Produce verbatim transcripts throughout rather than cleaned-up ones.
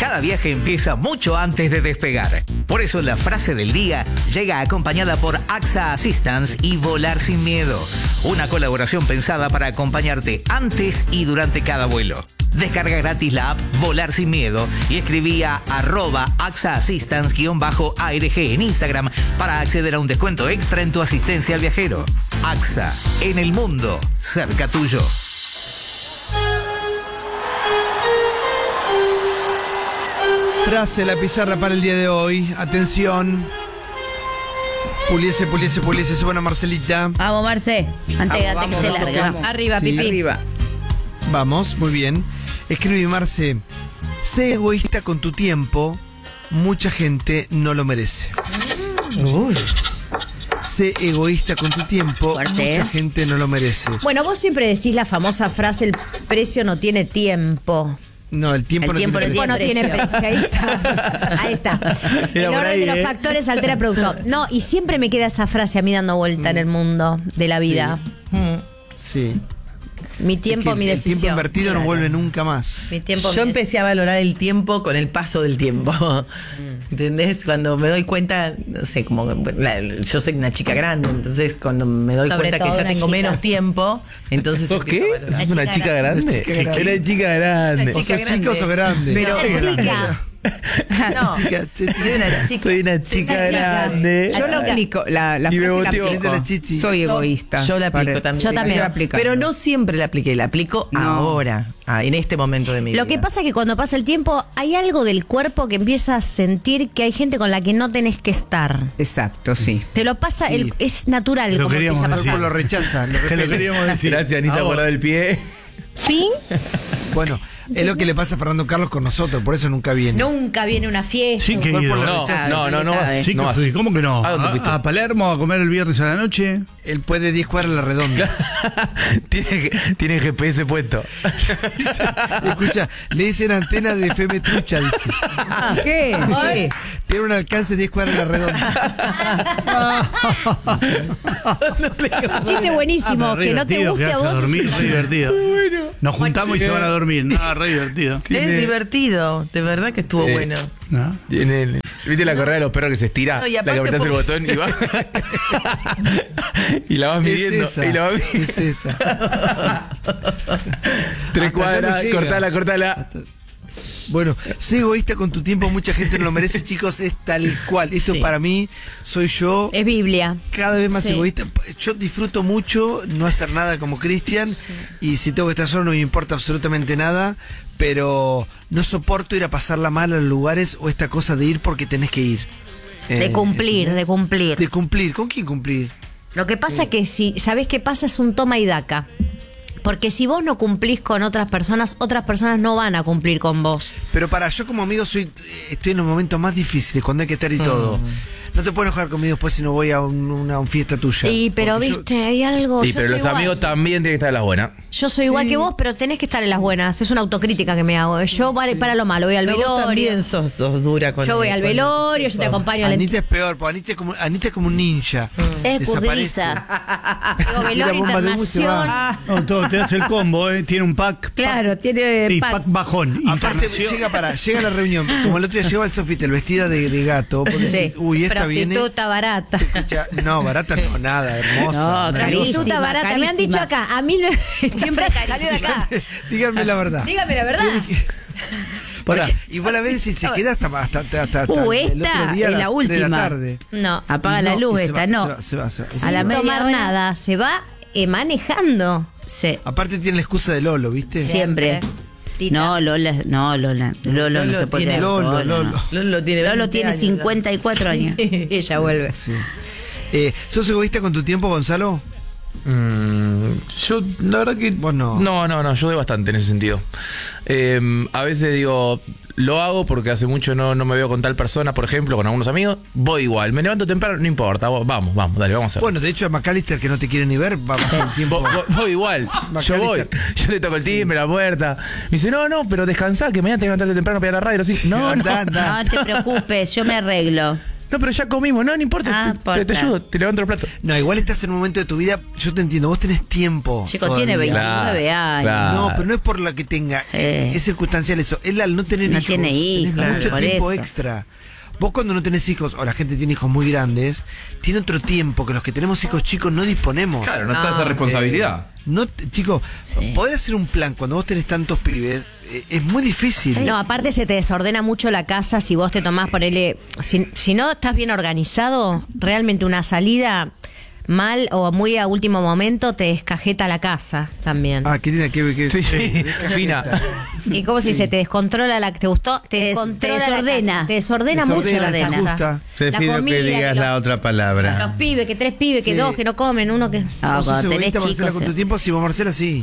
Cada viaje empieza mucho antes de despegar. Por eso la frase del día llega acompañada por A X A Assistance y Volar Sin Miedo. Una colaboración pensada para acompañarte antes y durante cada vuelo. Descarga gratis la app Volar Sin Miedo y escribí a arroba A X A Assistance-A R G en Instagram para acceder a un descuento extra en tu asistencia al viajero. A X A, en el mundo, cerca tuyo. Frase la pizarra para el día de hoy. Atención. Puliese, puliese, puliese. Suban a Marcelita. Vamos, Marce. Antégate Vamos, que se vamos, larga. vamos. Arriba, Sí. Pipi. Arriba. Vamos, muy bien. Escribe Marce. Sé egoísta con tu tiempo. Mucha gente no lo merece. Uy. Sé egoísta con tu tiempo. Fuerte, Mucha ¿eh? gente no lo merece. Bueno, vos siempre decís la famosa frase, el precio no tiene tiempo. No, el tiempo El no tiempo tiene no El tiempo precio. no tiene precio. Ahí está. Ahí está. El Era por orden ahí, de los ¿eh? factores altera el producto. No, y siempre me queda esa frase a mí dando vuelta en el mundo de la vida. Sí. Mi tiempo, Es que mi el decisión. tiempo invertido no vuelve nunca más. Mi tiempo, Yo mi empecé a valorar el tiempo con el paso del tiempo. ¿Entendés? Cuando me doy cuenta, no sé, como la- yo soy una chica grande, entonces cuando me doy Sobre cuenta que todo ya una tengo chica. menos tiempo, entonces ¿Sos empiezo qué? a valorar. ¿Sos una chica grande? chica grande. Era chica grande. Una ¿O chica sos chica o sos grande? Pero Una chica. no, Chica, che, soy chica. una chica. Soy una chica Una chica. grande. La Yo lo chica. aplico, la, la Y me frase la boteó. aplico. La chichi. Soy egoísta. Yo la aplico Para- también. Yo también. Yo la aplico. Pero no siempre la apliqué, la aplico No. ahora, ah, en este momento de mi vida. Lo que pasa es que cuando pasa el tiempo hay algo del cuerpo que empieza a sentir que hay gente con la que no tenés que estar. Exacto, sí. Te lo pasa, Sí. el- es natural Lo como queríamos empieza a El pasar. cuerpo lo rechaza. Lo Te lo repele. queríamos decir. Gracias, Anita, A vos. por dar el pie. Fin. Bueno, es lo que le pasa a Fernando Carlos con nosotros, por eso nunca viene. Nunca viene una fiesta. Sí, un que cuerpo ido. lo No, rechaza. no, no, no vas. Sí, no que vas. fui. ¿Cómo que no? ¿A dónde fuiste? A, a Palermo a comer el viernes a la noche. Él puede diez cuadras a la redonda. tiene, tiene G P S puesto. Escucha, le dicen antena de F M trucha, dice. ¿Qué? Ay, Tiene un alcance de diez cuadras a la redonda. chiste buenísimo, Ah, re que no te divertido, guste a quedarse vos. dormir, re divertido. Nos juntamos y se van a dormir. No, re divertido. Es divertido, de verdad que estuvo Eh, bueno. ¿No? Tiene, ¿viste la correa de los perros que se estira? No, y la que aparte apretás el por- botón y va. y la vas midiendo. Es esa. Y la vas midiendo. Es esa. Tres Hasta cuadras, allá no llega. cortala, cortala. Bueno, sé egoísta con tu tiempo, mucha gente no lo merece, chicos, es tal cual. Esto Sí. para mí, soy yo Es Biblia. cada vez más Sí. egoísta. Yo disfruto mucho no hacer nada como Cristian y si tengo que estar solo no me importa absolutamente nada, pero no soporto ir a pasarla mal a los lugares o esta cosa de ir porque tenés que ir. De Eh, cumplir, de cumplir. De cumplir. ¿Con quién cumplir? Lo que pasa es que si, ¿sabés qué pasa? Es un toma y daca. Porque si vos no cumplís con otras personas, otras personas no van a cumplir con vos. Pero para, yo como amigo soy estoy en los momentos más difíciles, cuando hay que estar y todo. No te puedes enojar conmigo después si no voy a un- una un fiesta tuya. Y pero Porque yo- viste, hay algo. Sí, yo pero soy los igual. amigos también tienen que estar en las buenas. Yo soy igual que vos, pero tenés que estar en las buenas. Es una autocrítica que me hago. Yo para, para lo malo, voy al Pero vos velorio. también sos, sos dura con Yo voy al con- velorio, yo te acompaño al Anita es peor, porque Anita es como, Anita es como un ninja. Es Desaparece. curriza. Digo, velorio, bomba de humo y se va. internación. No, todo, te hace el combo, ¿eh? Tiene un pack. Claro, tiene Sí, pack. pack bajón. Aparte, Internación. llega para, llega a la reunión, como el otro día llegó al Sofitel vestida de, de gato, porque Sí. decís, uy, esta viene. Prostituta barata. Escucha, no, barata no, nada, hermosa. No, Una carísima, Prostituta barata. Me han dicho carísima. acá. A mí no. Siempre salió de acá. Díganme la verdad. Dígame la verdad. Pará, y vos la ves y se queda hasta, hasta, hasta, hasta Uh, el esta otro día a es las la tres de última. tarde. No. Apaga Y la no, luz y se esta, va, no. Se va, se va, se va. A Sin la media tomar hora. nada. Se va eh, manejando. Sí. Aparte tiene la excusa de Lolo, ¿viste? Siempre. Tita. No, Lola, no, Lola. Lolo, no Lolo se puede tiene- quedar Lolo, sola, Lolo. no. Lolo tiene, Lolo veinte tiene años, cincuenta y cuatro años. Ella vuelve. Sí. Eh, ¿Sos egoísta con tu tiempo, Gonzalo? Mm, yo, la verdad que. Vos no. No, no, no, yo doy bastante en ese sentido. Eh, a veces digo, lo hago porque hace mucho no, no me veo con tal persona, por ejemplo, con algunos amigos. Voy igual, me levanto temprano, no importa. vos- Vamos, vamos, dale, vamos a hacer. Bueno, de hecho a McAllister que no te quiere ni ver, va a pasar el tiempo. Voy, voy- voy igual, yo voy. Yo le toco el timbre, la puerta. Me dice, no, no, pero descansá, que mañana te levantarte temprano para ir a la radio. Así, no, no. Andá, andá. No te preocupes, yo me arreglo. No, pero ya comimos. No, no importa. Ah, te, te, te importa. ayudo, te levanto el plato. No, igual estás en un momento de tu vida, yo te entiendo, vos tenés tiempo. Chico, todavía. tiene veintinueve años. claro. No, pero no es por la que tenga, Sí. es circunstancial eso. Él al no tener No hijos, tiene hijos, tenés mucho por tiempo eso. extra. Vos cuando no tenés hijos, o la gente tiene hijos muy grandes, tiene otro tiempo que los que tenemos hijos chicos no disponemos. Claro, no está esa responsabilidad. Eh, no, te- chico, Sí. poder hacer un plan cuando vos tenés tantos pibes eh, es muy difícil. No, aparte se te desordena mucho la casa si vos te tomás por él. Si, si no estás bien organizado, realmente una salida mal o muy a último momento te descajeta la casa también. Ah, qué linda, qué, qué- Sí, qué- fina. Y como si se te descontrola la que te gustó, te Te descontrola la desordena. casa, te desordena, Desordena, mucho la casa. desajusta. Prefiero que comida, digas los- la otra Los palabra. pibes, que tres pibes, que Sí. dos, que no comen, uno que... No, ¿Vos sos cuando tenés egoísta, Marcela, chicos. con tu tiempo? Sí, vos, Marcela, sí.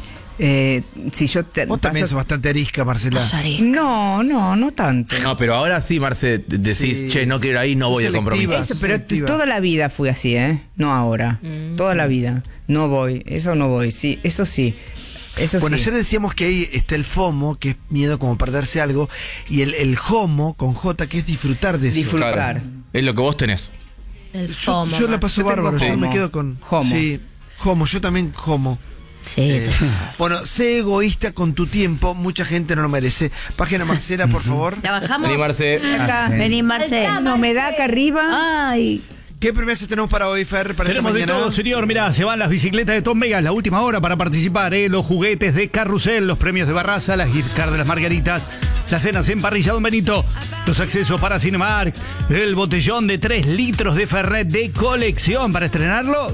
Eh, si yo te, Vos también paso- sos bastante arisca, Marcela. No, no, no tanto. No, pero ahora sí, Marce, decís, Sí. che, no quiero ir ahí, no Sos voy a selectiva. compromiso. Eso, pero Selectiva. toda la vida fui así, ¿eh? No ahora. Toda la vida. No voy, eso no voy. Sí, eso sí. Eso Bueno, sí. ayer decíamos que ahí está el FOMO, que es miedo como perderse algo, y el, el HOMO, con J, que es disfrutar de eso. Disfrutar. Claro. Es lo que vos tenés. El Yo, FOMO. yo la paso Yo tengo bárbaro, yo FOMO. me quedo con... Homo. Sí, HOMO, yo también HOMO. Sí, Eh, bueno, sé egoísta con tu tiempo, mucha gente no lo merece. Página Marcela, por favor. ¿La bajamos? Vení, Marce. Acá. Vení, Marcel. Una humedad acá arriba. Ay. ¿Qué premios tenemos para hoy, Fer? Para esta Tenemos de mañana? todo, señor. Mirá, se van las bicicletas de Tom Vegas, la última hora para participar, ¿eh? Los juguetes de Carrusel, los premios de Barraza, las gift cards de las Margaritas, las cenas en Parrilla Don Benito, los accesos para Cinemark, el botellón de tres litros de Fernet de colección para estrenarlo,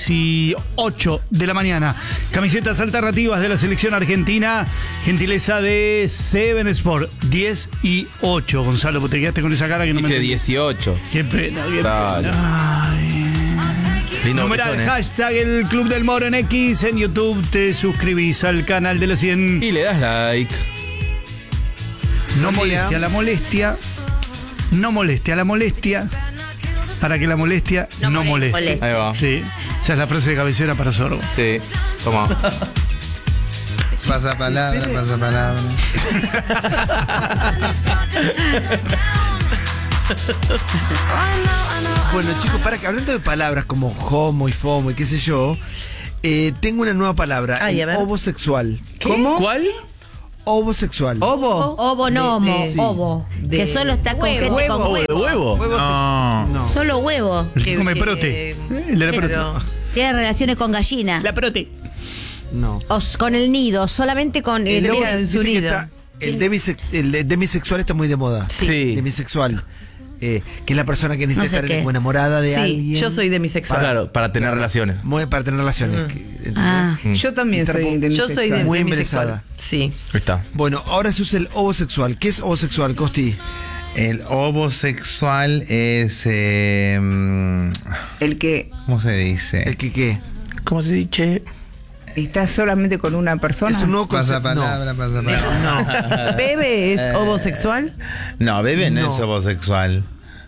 dieciocho de la mañana. Camisetas alternativas de la selección argentina, gentileza de Seven Sport, diez y ocho. Gonzalo, te quedaste con esa cara que no me Dice entendí. dieciocho. Qué pena, qué Dale. pena. Lindo Numeral, botellón, ¿eh? hashtag el Club del Moro en X. En YouTube te suscribís al canal de la cien. Y le das like. No moleste a la molestia. No moleste a la molestia. Para que la molestia no, No moleste. moleste. Ahí va. Sí, esa es la frase de cabecera para Sorbo. Sí, toma. Pasa palabra, pasa palabra. Bueno, chicos, para que hablando de palabras como homo y fomo y qué sé yo, eh, tengo una nueva palabra, Ay, el a ver. homosexual. ¿Cómo? ¿Cuál? Homosexual. ¿Ovo? Ovo, no homo, Sí. ovo. De- Que solo está con Huevo. gente con ¿De huevo. huevo? No. No. Solo huevo. El que que- come que- prote. El de la prote. Pero- Tiene relaciones con gallina. prote. No. Os- con el nido, solamente con el, El homo- nido en su viste que nido. está- el, demise- el de- demisexual está muy de moda. Sí. Demisexual. Eh, que es la persona que necesita No sé estar qué. como enamorada de Sí, alguien. yo soy demisexual. Claro, para tener relaciones. Muy para tener relaciones. que- ¿entendés? Ah. Yo también Estar soy con- de Yo soy de, Muy demisexual. embelesada. Sí. Ahí está. Bueno, ahora se usa el homosexual. ¿Qué es homosexual, Costi? El homosexual es. eh, mm, El que ¿Cómo se dice? ¿El que qué? ¿Cómo se dice? está solamente con una persona. Es un nuevo Pasa concepto. palabra, pasa palabra. ¿Bebe es homosexual? No, bebé no, No. es homosexual.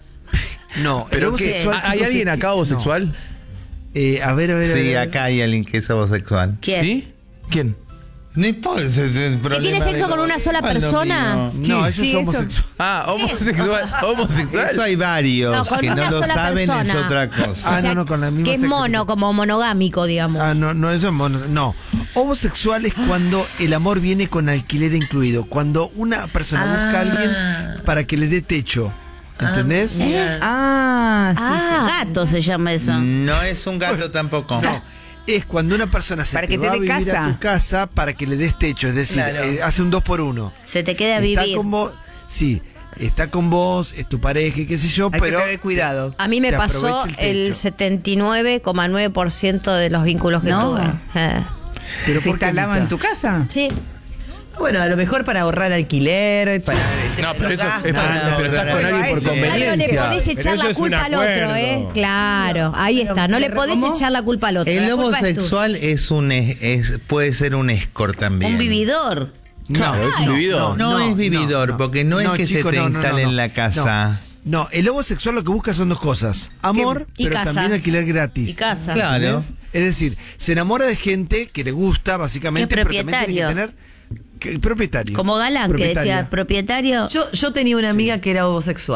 No, el ¿Pero qué? homosexual, ¿Hay chicos, alguien es acá que- homosexual? no. Eh, a ver, a ver, a ver. Sí, a ver. acá hay alguien que es homosexual. ¿Quién? ¿Sí? ¿Quién? No importa. es el problema tiene sexo de- con una sola Ah, lo persona? mismo. No, eso Sí, es eso. homosexual. Ah, homosexual. ¿Homosexual? Eso hay varios No, con que no una lo sola saben, es persona. otra cosa. Ah, no, no, con la misma que es sexo. mono, como monogámico, digamos. Ah, no, no, eso es mono. No. Homosexual es cuando el amor viene con alquiler incluido. Cuando una persona busca a alguien para que le dé techo. ¿Entendés? Ah, sí, Ah, Gato se llama eso. No es un gato tampoco. No. Es cuando una persona se Para te que te va a dé vivir casa. a tu casa para que le des techo. Es decir, Claro. eh, hace un dos por uno. Se te queda a Está vivir. con vos. Sí, está con vos, es tu pareja, y qué sé yo, Hay pero. que tener cuidado. A mí me Te pasó aprovecha el el techo. setenta y nueve coma nueve por ciento de los vínculos que No. tuve. Eh. pero ¿Se ¿por qué, instalaba Anita? en tu casa? Sí. Bueno, a lo mejor para ahorrar alquiler, para el tema No, de pero los eso gastos. es para, no, pero estás no, con no, alguien por eso- Claro, no le conveniencia. podés echar la culpa al otro, ¿eh? Claro, ahí está. No le podés ¿cómo? echar la culpa al otro. El la culpa es homosexual es un es, es- puede ser un escort también. Un vividor. Claro, es un vividor. No, es vividor, porque no es que se te instale en la casa. No, el homosexual lo que busca son dos cosas: amor, Y pero casa. también alquiler gratis. Y casa. Claro. ¿Entendés? Es decir, se enamora de gente que le gusta, básicamente, Que es pero también tiene que propietario. tener. Que, propietario. Como Galán, que Propietaria. decía propietario. Yo, yo tenía una amiga que era homosexual.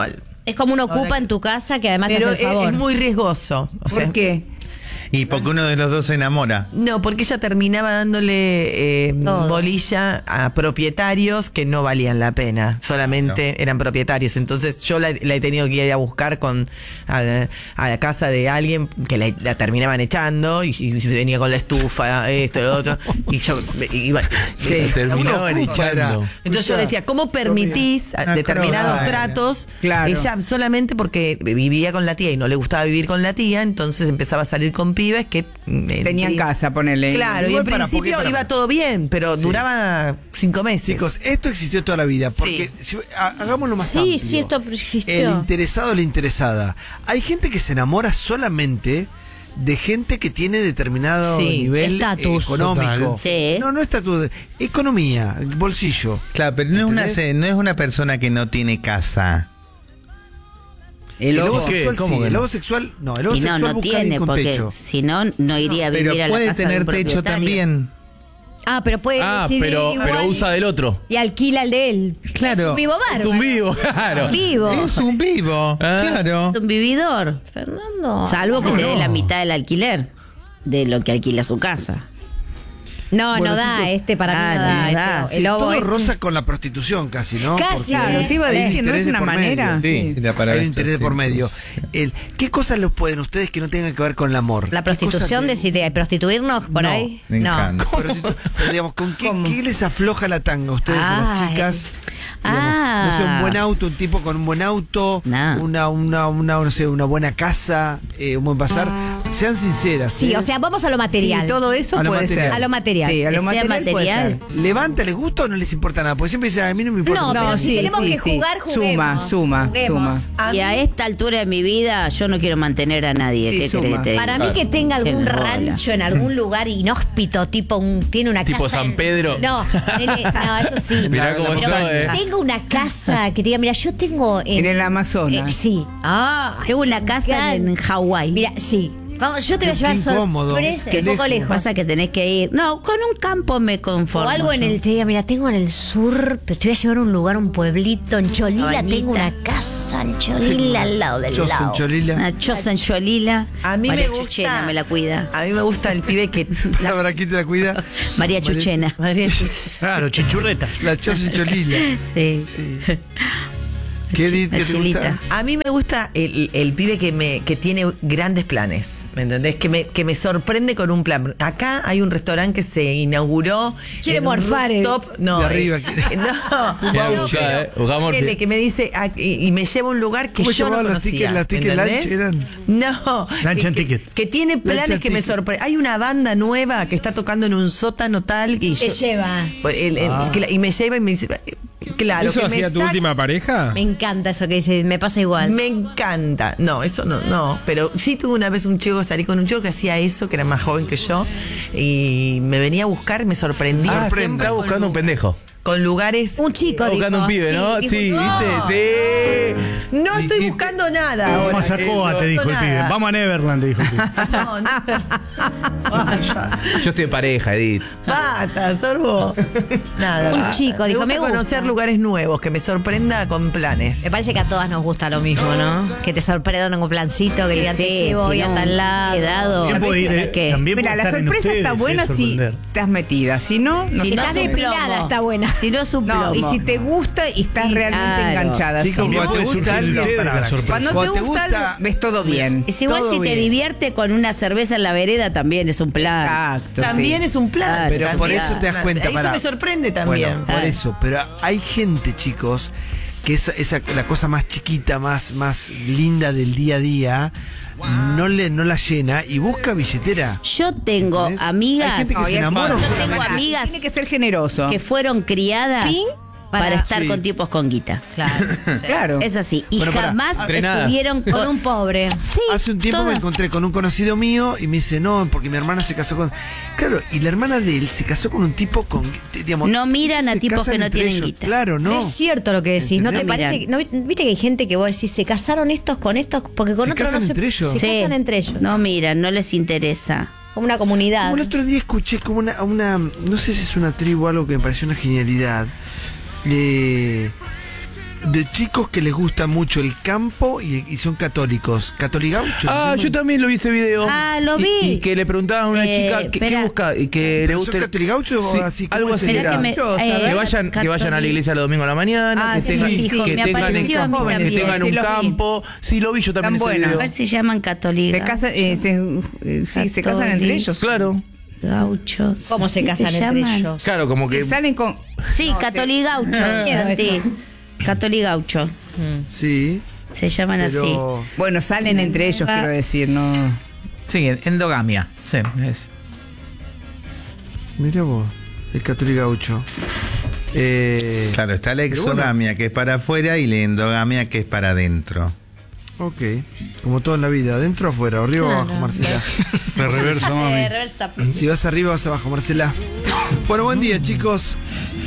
Es como un ocupa en tu casa que además Pero te hace el es, favor. es muy riesgoso. O sea, ¿Por qué? Y porque uno de los dos se enamora. No, porque ella terminaba dándole eh, Todo. bolilla a propietarios que no valían la pena, solamente No. eran propietarios. Entonces yo la, la he tenido que ir a buscar con a, a la casa de alguien que la, la terminaban echando y, y venía con la estufa, esto, lo otro. Y yo iba. Sí. Terminaban Una ocupa era. echando. Entonces yo le decía, ¿cómo permitís a Una determinados crona. tratos? Claro. Ella solamente porque vivía con la tía y no le gustaba vivir con la tía, entonces empezaba a salir con pibes que eh, Tenían eh, casa, ponele. Claro, y Igual en para, principio porque para- iba todo bien, pero Sí. duraba cinco meses. Chicos, esto existió toda la vida. Porque si- ha- hagámoslo más Sí, amplio. sí, esto existió. El interesado o la interesada. Hay gente que se enamora solamente de gente que tiene determinado Sí, nivel estatus. económico. Total. Sí. No, no estatus, economía, bolsillo. Claro, pero no es, una, ¿Entendés? no es una persona que no tiene casa. El El lobo. lobo ¿Qué? sexual ¿Cómo sí, que el no? lobo sexual no, el lobo Y no, sexual no busca tiene, alguien con porque techo. si no, no iría a vivir Pero a la puede casa de tener un techo propietario. también. Ah, pero puede Ah, decidir pero, igual pero usa del otro. y alquila el de él. Claro. Es un vivo Es bárbaro. un vivo, claro. Vivo. Es un vivo, Ah. claro. Es un vividor. Fernando. Salvo que No, te dé no. la mitad del alquiler de lo que alquila su casa. No, Bueno, no da, chicos, este para ah, mí no no da. da. este- Sí, el lobo todo este- rosa con la prostitución casi, ¿no? Casi, Porque Claro, te iba a hay decir, ¿no interés es de una por manera? medio. Sí. Y la palabra Hay interés de por prostituta. medio. El, ¿Qué cosas los pueden ustedes que no tengan que ver con el amor? La ¿Qué cosas prostitución que- de si te prostituirnos por No, ahí. Me No. encanta. Prostitu- Pero digamos, ¿con qué, qué les afloja la tanga a ustedes, a las Ay. chicas? Ah. Digamos, no sé, un buen auto, un tipo con un buen auto, No. una, una, una, no sé, una buena casa, eh, un buen pasar. Sean sinceras. Sí, ¿eh? o sea, vamos a lo material. Sí, todo eso A lo puede material. ser. A lo material. Sí, a lo Que sea material, puede material. ser. ¿Levanta, les gusta o no les importa nada? Porque siempre dicen, a mí no me importa. No, nada. pero si sí, tenemos sí, que sí. jugar, Suma, juguemos. suma, Juguemos. suma. A Y a mí- esta altura de mi vida, yo no quiero mantener a nadie. Sí, ¿Qué suma. querés que te diga? Para mí que tenga algún Qué bola. rancho en algún lugar inhóspito, tipo un, tiene una Tipo casa. San en- Pedro. No, ponele- no, eso sí. Mirá cómo Pero soy, eh. tengo una casa que te diga, mira, yo tengo En el Amazonas. eh, sí. Ah, Tengo una casa en, en Hawái. Mira, sí. Vamos, yo te voy a Qué llevar incómodo. sorpresa, Qué un poco lejos. lejos. Pasa que tenés que ir. No, con un campo me conformo. O algo en yo. el, te diga, mira, tengo en el sur, pero te voy a llevar a un lugar, un pueblito, en Cholila Cabañita. tengo una casa en Cholila al lado del Chos en lago. Cholila. Una choza en Cholila. A mí María me gusta. Chuchena me la cuida. A mí me gusta el pibe que. ¿Sabrá quién te la cuida? María Chuchena. María- Claro, chinchurreta. La Chos en Cholila. Sí. Sí. ¿Qué, di- La qué te chilita. gusta? A mí me gusta el, el pibe que me que tiene grandes planes, ¿me entendés? Que me, que me sorprende con un plan. Acá hay un restaurante que se inauguró. Quiere en un morfar el- rooftop. No, De arriba, eh, quiere. no, Mirá, no, buscá, pero eh, buscá morfi. ponele que me dice ah, y, y me lleva a un lugar que ¿Cómo yo no llamaban los conocía. tickets? ¿Las tickets ¿entendés? lunch eran? No, Lunch que, and que- ticket. que tiene planes and que me ticket. sorprenden. Hay una banda nueva que está tocando en un sótano tal y Te yo- lleva. el- el- Ah. que la- y me lleva y me dice claro ¿Eso que me hacía tu saca- última pareja? Me encanta eso que dice, me pasa igual. Me encanta. No, eso no, no. Pero sí tuve una vez un chico, salí con un chico que hacía eso, que era más joven que yo, y me venía a buscar, me sorprendía. Ah, siempre siempre está con buscando un lu- pendejo. Con lugares. Un chico, Está buscando dijo. un pibe, ¿no? dijo, Sí, no. ¿viste? Sí. No Y- estoy y- buscando nada ahora. Vamos a Coa, No te dijo el busco pibe. nada. Vamos a Neverland, te dijo el pibe. No, no. Yo estoy en pareja, Edith. Basta, sorbo. Nada. Un chico, me dijo, gusta me gusta. conocer lugares nuevos, que me sorprenda con planes. Me parece que a todas nos gusta lo mismo, ¿no? Que te sorprendan con un plancito, que digan, te Sí, llevo si hoy a no, tal lado. quedado. También puede ir, eh, ¿Qué? también Mira, puede la estar en sorpresa ustedes, está eh, buena si sorprender. estás metida. Si no, no Si no Está es un depilada, plomo. está buena. Si no es un plomo. No, y si te gusta y estás Y realmente claro. enganchada. Chicos, Si También no, cuando puede te gusta surgir algo, ustedes pará, la pará. sorpresa. cuando te Cuando te gusta, gusta- algo, ves todo bien. Es igual Todo si te bien. divierte con una cerveza en la vereda, también es un plan. Exacto. También sí. es un plan. Claro, Pero también. por eso te das cuenta. Eso pará. me sorprende también. Bueno, por Claro. eso. Pero hay gente, chicos, que es esa, la cosa más chiquita, más, más linda del día a día, no le no la llena y busca billetera. Yo tengo ¿Entendés? amigas. Hay gente que No, se y el enamora. Yo solamente. tengo amigas Tiene que ser generoso. que fueron criadas ¿Sí? para, Para- estar Sí. con tipos con guita. Claro. Claro. Es así. Y Bueno, pará. jamás Entrenadas. estuvieron con, Con un pobre. Sí, Hace un tiempo me todas. encontré con un conocido mío y me dice, no, porque mi hermana se casó con... Claro, y la hermana de él se casó con un tipo con... digamos, No miran a se tipos casan que no entre tienen ellos. guita. Claro, no. Es cierto lo que decís, ¿no te ¿Entendés? parece? que- ¿no, viste que hay gente que vos decís, se casaron estos con estos? Porque con ¿Se otros no casan se, entre ellos? se Sí. casan entre ellos. No miran, no les interesa. Como una comunidad. Como el otro día escuché como una, una... No sé si es una tribu o algo que me pareció una genialidad. Eh, de chicos que les gusta mucho el campo y, y son católicos. ¿Católicaucho? Ah, yo también lo vi ese video. Ah, lo Y- vi. Y, que le preguntaban a una Eh, chica ¿qué, qué espera. busca y que le ¿Pero guste. son católicauchos o Sí, así? ¿Cómo algo es así el- era. que me- que eh, vayan que vayan a la iglesia el domingo a la mañana, Ah, que sí, tengan, sí, hijo, que me tengan, apareció a mí que también. tengan Sí, un lo vi. campo. Sí, lo vi yo también Tan ese buena. A video. ver si llaman católica. Se casan, eh, se, eh, sí, se casan entre ellos. Claro. Gauchos. ¿Cómo se ¿Qué casan entre llaman? ellos? Claro, como que Que salen con. Sí, católigaucho. Sí, católigaucho. Sí, Se llaman así. pero... Bueno, salen entre ellos, quiero decir, no. Sí, endogamia. Sí, es. Mira vos, el católicaucho. Eh, Claro, está la exogamia que es para afuera y la endogamia que es para adentro. ok, como todo en la vida, adentro o afuera, arriba o abajo, Marcela. De reversa, mami. Eh, reversa. Si vas arriba, vas abajo, Marcela. Bueno, buen día, chicos.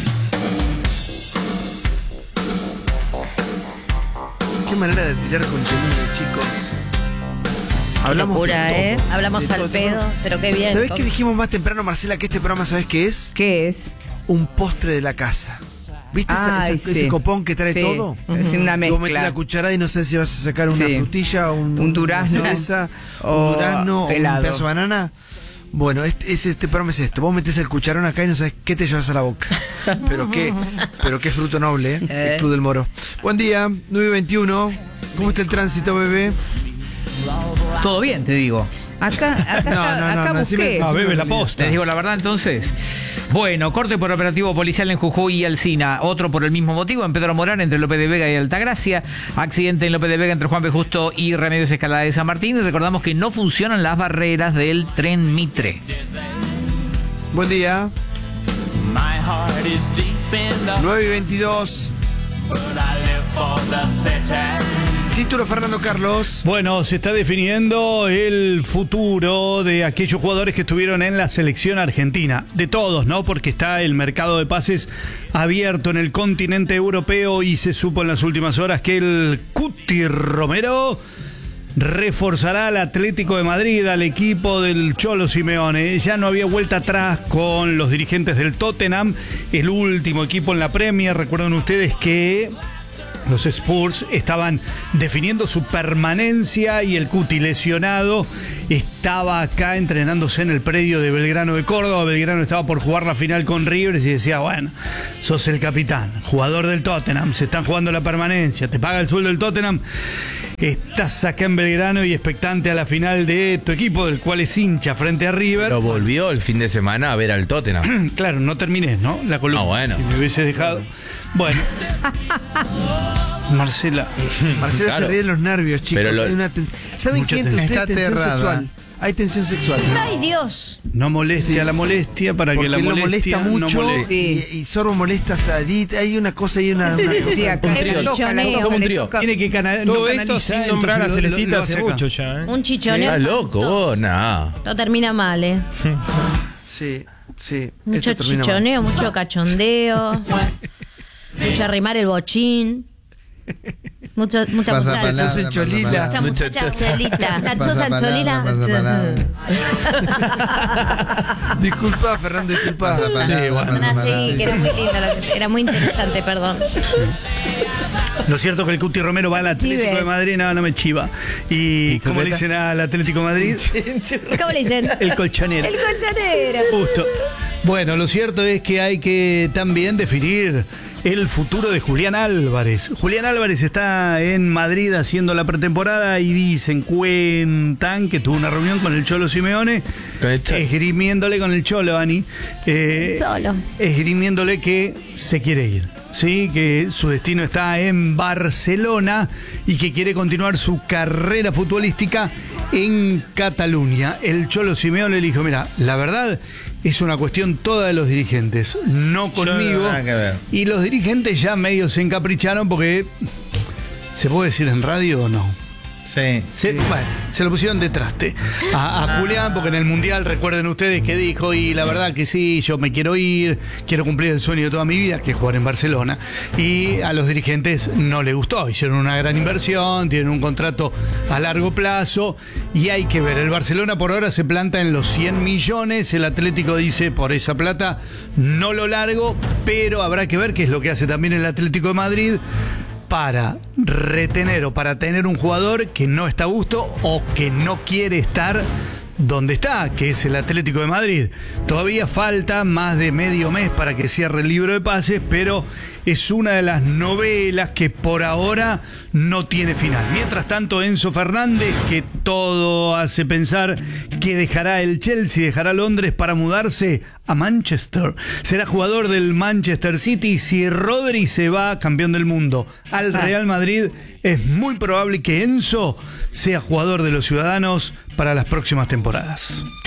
Qué manera de tirar contenido, chicos. Hablamos locura, de todo. ¿eh? Hablamos De al todo. pedo, pero qué bien. ¿Sabés qué dijimos más temprano, Marcela? Que este programa, ¿sabés qué es? ¿Qué es? Un postre de la casa. ¿Viste esa- Ay, esa- sí. ese copón que trae Sí, todo? es una Que vos metés mezcla. la cucharada y no sé si vas a sacar una Sí. frutilla, un, Un durazno. una cereza, O un durazno, o un helado. pedazo de banana. Bueno, este, es- este programa es esto. Vos metés el cucharón acá y no sabes qué te llevas a la boca. Pero qué, pero qué fruto noble, ¿eh? El Club del Moro. Buen día, nueve veintiuno. ¿Cómo está el tránsito, bebé? Todo bien, te digo. Acá, acá, No, no, no, acá no, busqué. decime- Ah, bebe la posta. Te digo la verdad, entonces. Bueno, corte por operativo policial en Jujuy y Alsina. Otro por el mismo motivo en Pedro Morán, entre López de Vega y Altagracia. Accidente en López de Vega entre Juan B. Justo y Remedios Escalada de San Martín. Y recordamos que no funcionan las barreras del tren Mitre. Buen día. nueve y veintidós. Título Fernando Carlos. Bueno, se está definiendo el futuro de aquellos jugadores que estuvieron en la selección argentina. De todos, ¿no? Porque está el mercado de pases abierto en el continente europeo y se supo en las últimas horas que el Cuti Romero reforzará al Atlético de Madrid, al equipo del Cholo Simeone. Ya no había vuelta atrás con los dirigentes del Tottenham, el último equipo en la Premier. Recuerden ustedes que los Spurs estaban definiendo su permanencia y el Cuti, lesionado, estaba acá entrenándose en el predio de Belgrano de Córdoba. Belgrano estaba por jugar la final con River y decía, bueno, sos el capitán, jugador del Tottenham, se están jugando la permanencia, te paga el sueldo del Tottenham, estás acá en Belgrano y expectante a la final de tu equipo, del cual es hincha frente a River. Pero volvió el fin de semana a ver al Tottenham. Claro, no terminé, ¿no? La columna. Ah, bueno. Si me hubiese dejado. Bueno. Marcela. Marcela Claro. se ríe de los nervios, chicos. Pero lo- Hay una ten- ¿Saben Mucha qué? Entre tensión. ustedes Está tensión aterrada. sexual. Hay tensión sexual. Ay, Dios. No moleste a la molestia para Porque que la él lo molestia molesta mucho no moleste. Sí. y, y Sorbo molesta a Sadit. Hay una cosa y una, una cosa. Sí, acá trío. le toca, le Somos toca, un le trío. toca. Tiene que cana- Todo no esto canaliza, sin nombrar a entonces lo- lo- Celestita lo hace hace acá. mucho ya, ¿eh? Un chichoneo. Está loco, vos, nah. No termina mal, ¿eh? Sí, sí. Mucho esto termina mal. chichoneo, mucho cachondeo. Mucho arrimar el bochín. Mucho, mucha Pasa muchacha. palabra, Entonces, pasa Cholila. palabra. Mucha muchacha cholita. La Pasa choza palabra, cholila. pasa palabra. Disculpa, Fernando, disculpa. Pasa palabra, Sí, bueno. pasa Ah, sí, palabra. que era muy lindo, lo que- era muy interesante, perdón. Lo cierto es que el Cuti Romero va al Atlético Chives. de Madrid, no, no me chiva. ¿Y cómo le dicen al Atlético de Madrid? ¿Cómo le dicen? El colchonero. El colchonero. Justo. Bueno, lo cierto es que hay que también definir el futuro de Julián Álvarez. Julián Álvarez está en Madrid haciendo la pretemporada y dicen, cuentan que tuvo una reunión con el Cholo Simeone, Con el Cholo. esgrimiéndole con el Cholo, Ani, eh, Solo. esgrimiéndole que se quiere ir. Sí, que su destino está en Barcelona y que quiere continuar su carrera futbolística en Cataluña. El Cholo Simeone le dijo, mira, la verdad es una cuestión toda de los dirigentes, no conmigo. nada que ver. Y los dirigentes ya medio se encapricharon porque, ¿se puede decir en radio o no? Sí. Se, bueno, se lo pusieron de traste a, a Julián, porque en el Mundial, recuerden ustedes que dijo, y la verdad que sí, yo me quiero ir, quiero cumplir el sueño de toda mi vida, que es jugar en Barcelona. Y a los dirigentes no les gustó, hicieron una gran inversión, tienen un contrato a largo plazo, y hay que ver, el Barcelona por ahora se planta en los cien millones, el Atlético dice, por esa plata no lo largo, pero habrá que ver qué es lo que hace también el Atlético de Madrid. para retener o para tener un jugador que no está a gusto o que no quiere estar donde está, que es el Atlético de Madrid. Todavía falta más de medio mes para que cierre el libro de pases, pero es una de las novelas que por ahora no tiene final. Mientras tanto, Enzo Fernández, que todo hace pensar que dejará el Chelsea, dejará Londres para mudarse a Manchester. Será jugador del Manchester City. Si Rodri se va, campeón del mundo, al Real Madrid, es muy probable que Enzo sea jugador de los Ciudadanos para las próximas temporadas.